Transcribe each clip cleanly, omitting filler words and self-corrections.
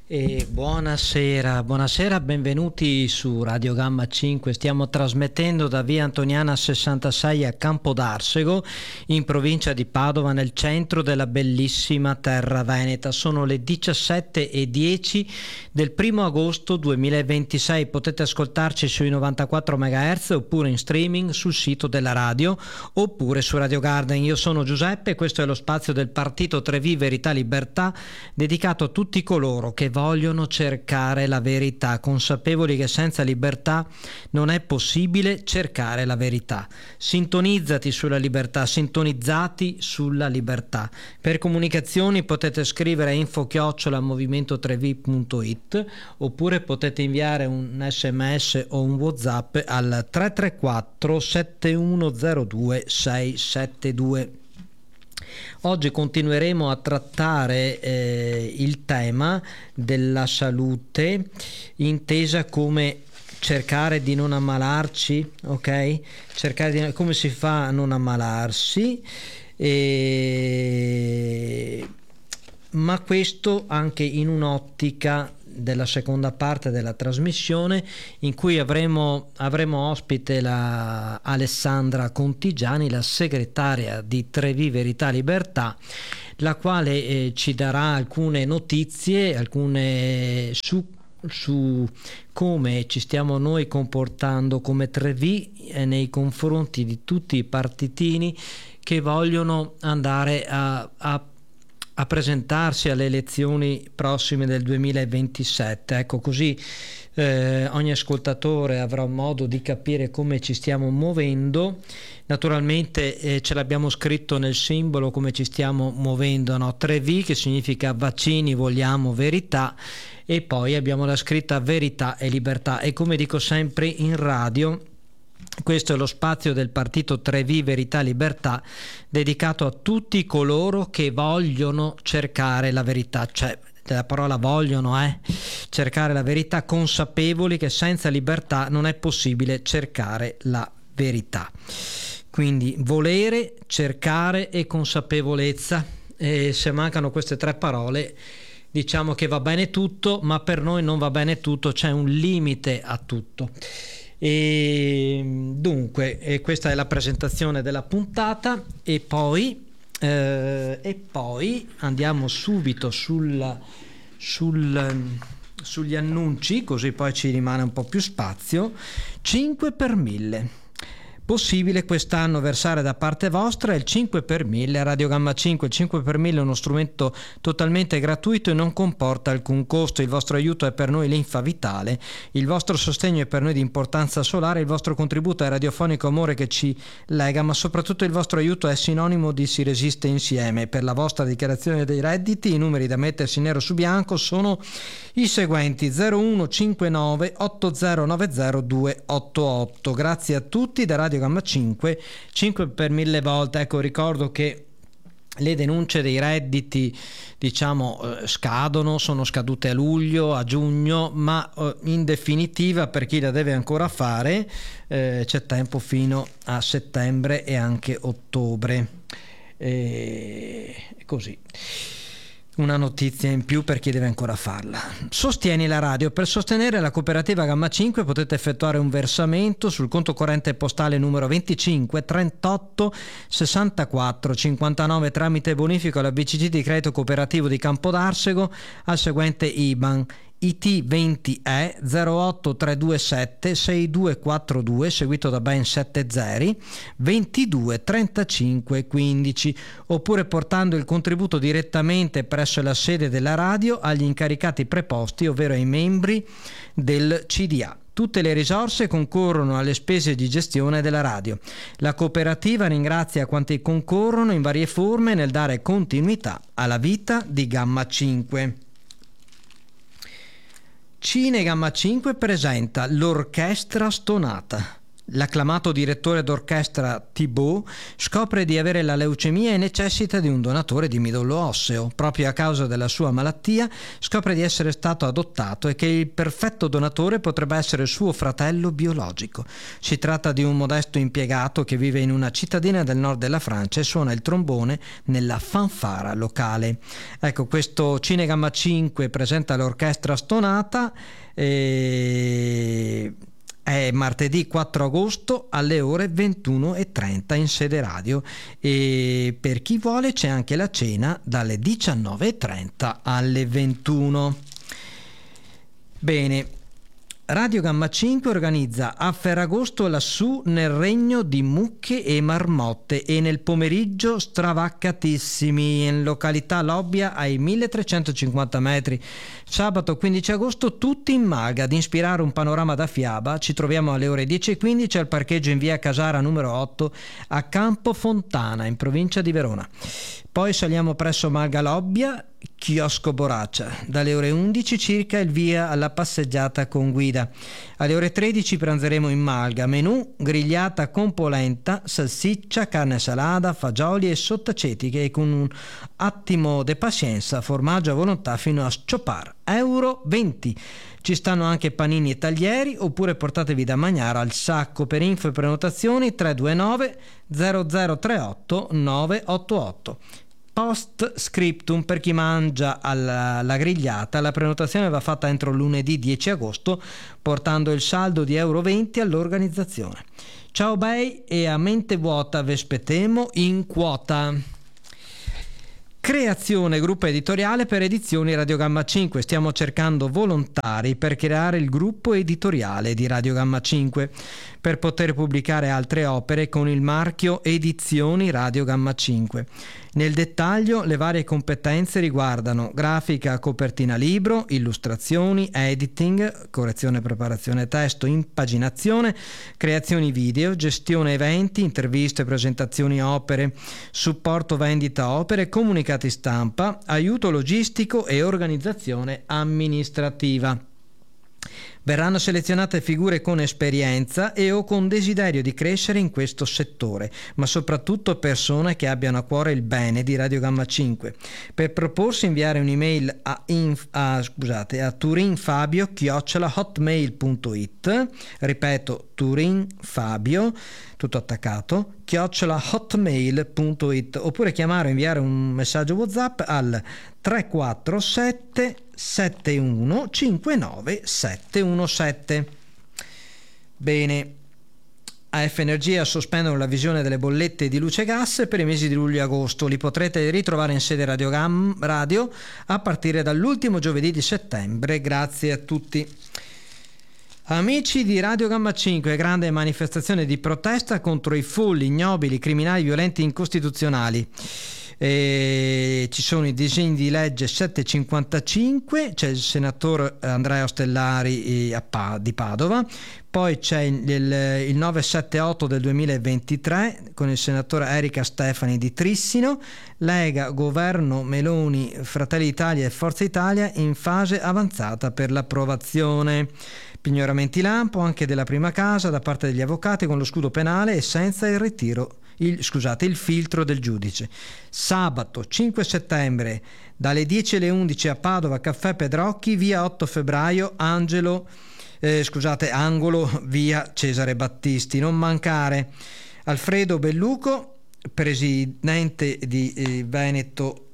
E buonasera, benvenuti su Radio Gamma 5. Stiamo trasmettendo da via Antoniana 66 a Campodarsego, in provincia di Padova, nel centro della bellissima terra veneta. Sono le 17:10 del 1 agosto 2026. Potete ascoltarci sui 94 MHz oppure in streaming sul sito della radio oppure su Radio Garden. Io sono Giuseppe e questo è lo spazio del partito Trevi Verità Libertà, dedicato a tutti coloro che vogliono cercare la verità, consapevoli che senza libertà non è possibile cercare la verità. Sintonizzati sulla libertà, sintonizzati sulla libertà. Per comunicazioni potete scrivere a info@movimentotrevi.it oppure potete inviare un SMS o un WhatsApp al 334 7102 672. Oggi continueremo a trattare il tema della salute, intesa come cercare di non ammalarci, ok? Come si fa a non ammalarsi, ma questo anche in un'ottica della seconda parte della trasmissione, in cui avremo ospite la Alessandra Contigiani, la segretaria di Trevi Verità Libertà, la quale ci darà alcune notizie, su come ci stiamo noi comportando come Trevi nei confronti di tutti i partitini che vogliono andare a presentarsi alle elezioni prossime del 2027. Ecco, così ogni ascoltatore avrà modo di capire come ci stiamo muovendo. Naturalmente ce l'abbiamo scritto nel simbolo come ci stiamo muovendo, no? 3V, che significa vaccini, vogliamo verità, e poi abbiamo la scritta verità e libertà. E come dico sempre in radio, questo è lo spazio del partito Trevi Verità Libertà, dedicato a tutti coloro che vogliono cercare la verità, cioè la parola vogliono cercare la verità, consapevoli che senza libertà non è possibile cercare la verità. Quindi volere, cercare e consapevolezza, e se mancano queste tre parole diciamo che va bene tutto, ma per noi non va bene tutto, c'è un limite a tutto. E dunque questa è la presentazione della puntata, e poi andiamo subito sugli annunci, così poi ci rimane un po' più spazio. 5 per 1000. Possibile quest'anno versare da parte vostra il 5 per 1000 a Radio Gamma 5. Il 5 per 1000 è uno strumento totalmente gratuito e non comporta alcun costo. Il vostro aiuto è per noi linfa vitale, il vostro sostegno è per noi di importanza solare, il vostro contributo è radiofonico amore che ci lega, ma soprattutto il vostro aiuto è sinonimo di si resiste insieme. Per la vostra dichiarazione dei redditi i numeri da mettersi nero su bianco sono i seguenti: 0159 8090 288. Grazie a tutti da Radio Gamma 5 per 1000 volte. Ecco, ricordo che le denunce dei redditi scadono, sono scadute a luglio, a giugno, ma in definitiva per chi la deve ancora fare c'è tempo fino a settembre e anche ottobre, così. Una notizia in più per chi deve ancora farla. Sostieni la radio. Per sostenere la cooperativa Gamma 5 potete effettuare un versamento sul conto corrente postale numero 25 38 64 59 tramite bonifico alla BCG di Credito Cooperativo di Campodarsego al seguente IBAN: IT 20 E 08327 6242 seguito da ben 7 zeri 22 35 15, oppure portando il contributo direttamente presso la sede della radio agli incaricati preposti, ovvero ai membri del CDA. Tutte le risorse concorrono alle spese di gestione della radio. La cooperativa ringrazia quanti concorrono in varie forme nel dare continuità alla vita di Gamma 5. Cine Gamma 5 presenta l'Orchestra Stonata. L'acclamato direttore d'orchestra Thibaut scopre di avere la leucemia e necessita di un donatore di midollo osseo. Proprio a causa della sua malattia scopre di essere stato adottato e che il perfetto donatore potrebbe essere suo fratello biologico. Si tratta di un modesto impiegato che vive in una cittadina del nord della Francia e suona il trombone nella fanfara locale. Ecco, questo Cinegamma 5 presenta l'orchestra stonata è martedì 4 agosto alle ore 21:30 in sede radio, e per chi vuole c'è anche la cena dalle 19:30 alle 21. Bene, Radio Gamma 5 organizza a Ferragosto lassù nel regno di mucche e marmotte, e nel pomeriggio stravaccatissimi in località Lobbia ai 1350 metri. Sabato 15 agosto tutti in maga ad ispirare un panorama da fiaba. Ci troviamo alle ore 10:15 al parcheggio in via Casara numero 8 a Campo Fontana in provincia di Verona. Poi saliamo presso Malga Lobbia, chiosco Boraccia. Dalle ore 11 circa il via alla passeggiata con guida. Alle ore 13 pranzeremo in Malga. Menù: grigliata con polenta, salsiccia, carne salata, fagioli e sottaceti, e con un attimo de pazienza, formaggio a volontà fino a sciopar. Euro 20. Ci stanno anche panini e taglieri, oppure portatevi da mangiare al sacco. Per info e prenotazioni 329 0038 988. Post scriptum per chi mangia la grigliata: la prenotazione va fatta entro lunedì 10 agosto portando il saldo di euro 20 all'organizzazione. Ciao bei, e a mente vuota vespetemo in quota. Creazione gruppo editoriale per edizioni Radio Gamma 5. Stiamo cercando volontari per creare il gruppo editoriale di Radio Gamma 5 per poter pubblicare altre opere con il marchio Edizioni Radio Gamma 5. Nel dettaglio, le varie competenze riguardano grafica, copertina libro, illustrazioni, editing, correzione e preparazione testo, impaginazione, creazioni video, gestione eventi, interviste, presentazioni opere, supporto vendita opere, comunicati stampa, aiuto logistico e organizzazione amministrativa. Verranno selezionate figure con esperienza e o con desiderio di crescere in questo settore, ma soprattutto persone che abbiano a cuore il bene di Radio Gamma 5. Per proporsi, inviare un'email a turinfabio@hotmail.it. Ripeto, turinfabio tutto attaccato @hotmail.it, oppure chiamare o inviare un messaggio WhatsApp al 347 71 59 717. Bene, AF Energia sospendono la visione delle bollette di luce e gas per i mesi di luglio e agosto. Li potrete ritrovare in sede Radio a partire dall'ultimo giovedì di settembre. Grazie a tutti. Amici di Radio Gamma 5, grande manifestazione di protesta contro i folli, ignobili, criminali, violenti e incostituzionali. Ci sono i disegni di legge 755, c'è il senatore Andrea Ostellari di Padova, poi c'è il 978 del 2023 con il senatore Erika Stefani di Trissino. Lega, Governo Meloni, Fratelli d'Italia e Forza Italia in fase avanzata per l'approvazione. Pignoramenti lampo anche della prima casa da parte degli avvocati con lo scudo penale e senza il filtro del giudice. Sabato 5 settembre dalle 10 alle 11 a Padova, Caffè Pedrocchi, via 8 febbraio, angolo via Cesare Battisti. Non mancare. Alfredo Belluco, presidente di Veneto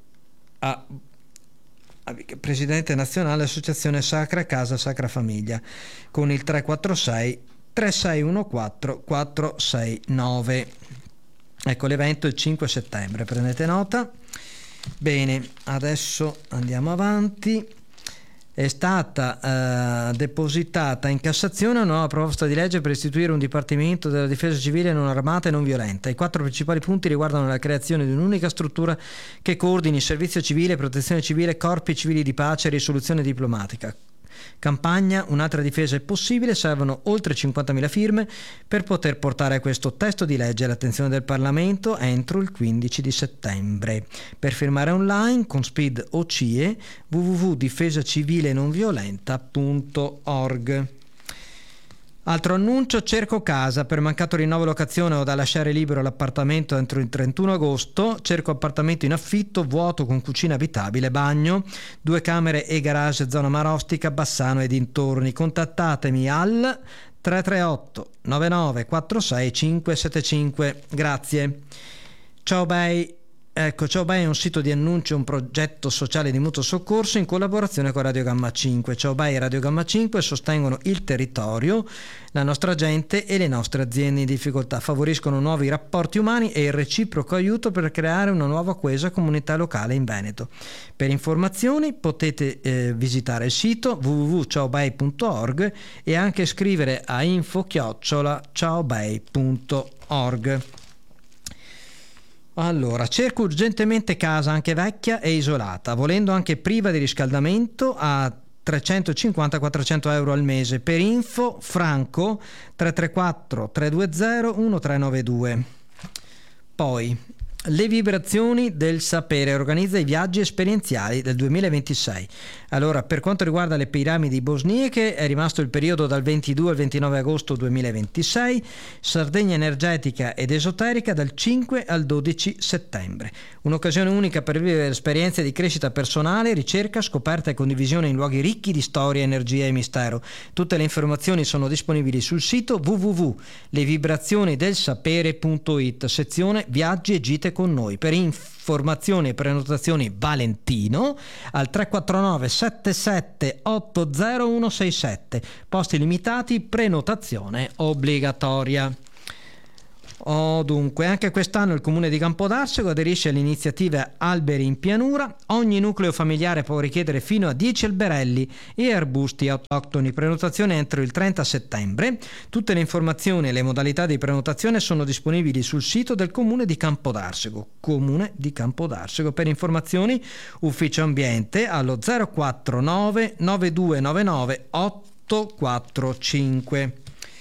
presidente nazionale Associazione Sacra Casa Sacra Famiglia, con il 346 3614 469. Ecco, l'evento il 5 settembre, prendete nota. Bene, adesso andiamo avanti. È stata depositata in Cassazione una nuova proposta di legge per istituire un Dipartimento della Difesa Civile non armata e non violenta. I 4 principali punti riguardano la creazione di un'unica struttura che coordini servizio civile, protezione civile, corpi civili di pace e risoluzione diplomatica. Campagna Un'altra difesa è possibile. Servono oltre 50.000 firme per poter portare questo testo di legge all'attenzione del Parlamento entro il 15 di settembre. Per firmare online con SPID o CIE www.difesacivilenonviolenta.org. Altro annuncio: cerco casa. Per mancato rinnovo locazione o da lasciare libero l'appartamento entro il 31 agosto, cerco appartamento in affitto, vuoto, con cucina abitabile, bagno, 2 camere e garage, zona Marostica, Bassano e dintorni. Contattatemi al 338 9946 575. Grazie. Ciao Bei. Ecco, Ciao Bei è un sito di annuncio, un progetto sociale di mutuo soccorso in collaborazione con Radio Gamma 5. Ciao Bei e Radio Gamma 5 sostengono il territorio, la nostra gente e le nostre aziende in difficoltà, favoriscono nuovi rapporti umani e il reciproco aiuto per creare una nuova coesa comunità locale in Veneto. Per informazioni potete visitare il sito www.ciaobei.org e anche scrivere a info@ciaobei.org. Allora, cerco urgentemente casa anche vecchia e isolata, volendo anche priva di riscaldamento, a 350-400 euro al mese. Per info Franco 334 320 1392. Poi Le Vibrazioni del Sapere organizza i viaggi esperienziali del 2026. Allora, per quanto riguarda le piramidi bosniache, è rimasto il periodo dal 22 al 29 agosto 2026, Sardegna energetica ed esoterica dal 5 al 12 settembre. Un'occasione unica per vivere esperienze di crescita personale, ricerca, scoperta e condivisione in luoghi ricchi di storia, energia e mistero. Tutte le informazioni sono disponibili sul sito www.levibrazionidelsapere.it, sezione Viaggi e gite con noi. Per informazioni e prenotazioni Valentino al 349 77 80167, posti limitati, prenotazione obbligatoria. Dunque, anche quest'anno il Comune di Campodarsego aderisce all'iniziativa Alberi in Pianura. Ogni nucleo familiare può richiedere fino a 10 alberelli e arbusti autoctoni. Prenotazione entro il 30 settembre. Tutte le informazioni e le modalità di prenotazione sono disponibili sul sito del Comune di Campodarsego. Comune di Campodarsego. Per informazioni, Ufficio Ambiente allo 049 9299 845.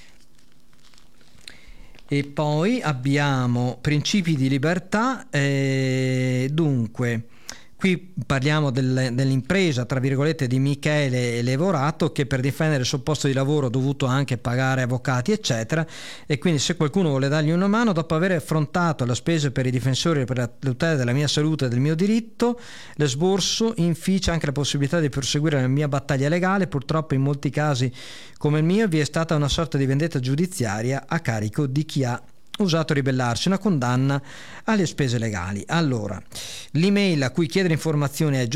E poi abbiamo principi di libertà, dunque qui parliamo dell'impresa tra virgolette di Michele Levorato, che per difendere il suo posto di lavoro ha dovuto anche pagare avvocati eccetera, e quindi se qualcuno vuole dargli una mano, dopo aver affrontato le spese per i difensori per la tutela della mia salute e del mio diritto, l'esborso inficia anche la possibilità di proseguire la mia battaglia legale. Purtroppo in molti casi come il mio vi è stata una sorta di vendetta giudiziaria a carico di chi ha usato a ribellarsi, una condanna alle spese legali. Allora, l'email a cui chiedere informazioni è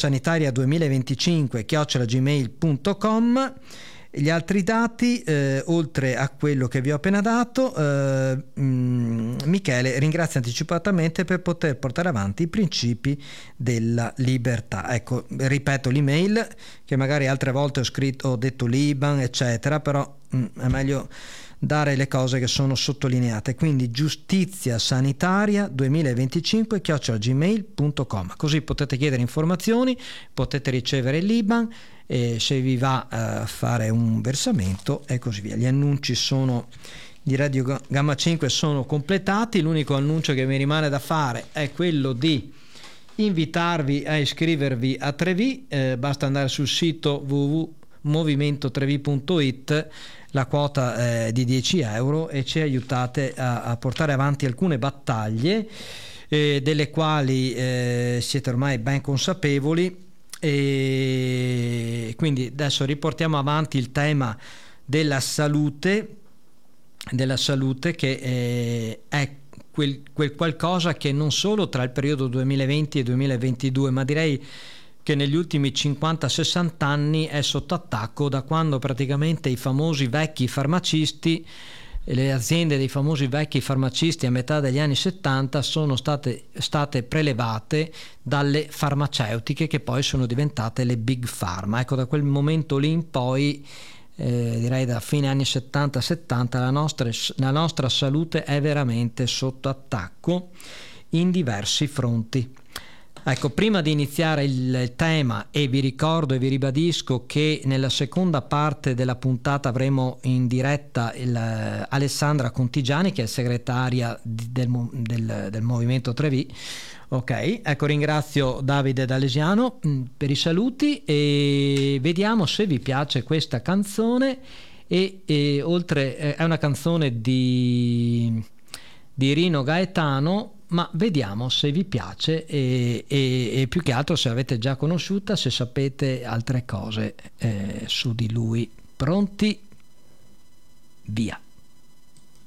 giustiziasanitaria2025@gmail.com. Gli altri dati, oltre a quello che vi ho appena dato, Michele ringrazia anticipatamente per poter portare avanti i principi della libertà. Ecco, ripeto l'email, che magari altre volte ho detto l'IBAN eccetera, però è meglio dare le cose che sono sottolineate. Quindi giustiziasanitaria2025@gmail.com, così potete chiedere informazioni, potete ricevere l'IBAN e se vi va fare un versamento e così via. Gli annunci di Radio Gamma 5 sono completati. L'unico annuncio che mi rimane da fare è quello di invitarvi a iscrivervi a Trevi. Basta andare sul sito www.movimentotrevi.it. La quota è di 10 euro e ci aiutate a portare avanti alcune battaglie delle quali siete ormai ben consapevoli, e quindi adesso riportiamo avanti il tema della salute che è quel qualcosa che non solo tra il periodo 2020 e 2022, ma direi che negli ultimi 50-60 anni è sotto attacco, da quando praticamente i famosi vecchi farmacisti, le aziende dei famosi vecchi farmacisti a metà degli anni 70 sono state prelevate dalle farmaceutiche, che poi sono diventate le big pharma. Ecco, da quel momento lì in poi, direi da fine anni 70-70, la nostra salute è veramente sotto attacco in diversi fronti. Ecco, prima di iniziare il tema, e vi ricordo e vi ribadisco che nella seconda parte della puntata avremo in diretta Alessandra Contigiani, che è segretaria del Movimento Trevi. Ok, ecco, ringrazio Davide D'Alesiano per i saluti e vediamo se vi piace questa canzone e oltre è una canzone di Rino Gaetano, ma vediamo se vi piace e più che altro se l'avete già conosciuta, se sapete altre cose su di lui. Pronti? Via.